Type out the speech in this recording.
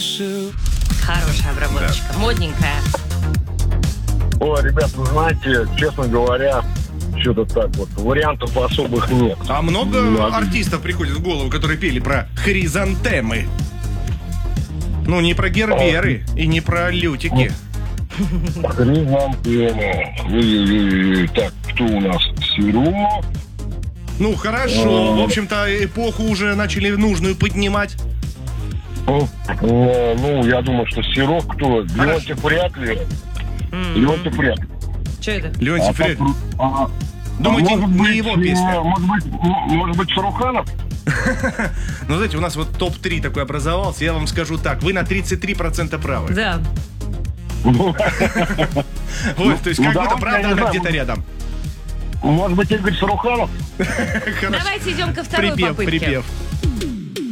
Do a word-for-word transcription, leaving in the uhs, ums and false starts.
Хорошая обработочка, да. Модненькая. Ой, ребят, вы знаете, честно говоря, что-то так вот, вариантов особых нет. А много ну, артистов приходит в голову, которые пели про хризантемы? Ну, не про герберы и не про лютики. Хризантемы. Так, кто у нас? Серо. Ну, хорошо. В общем-то, эпоху уже начали нужную поднимать. Ну, я думаю, что Серов кто? Леонтьев вряд ли. Леонтьев вряд ли. Что это? Леонтьев вряд ли. А, Думаете, а может не быть, его песня? Может быть, может быть, Шаруханов? Ну, знаете, у нас вот топ три такой образовался. Я вам скажу так, вы на тридцать три процента правы. Да. Вот, то есть как будто правда она где-то рядом. Может быть, Игорь Шаруханов? Давайте идем ко второй Припев, попытке. припев.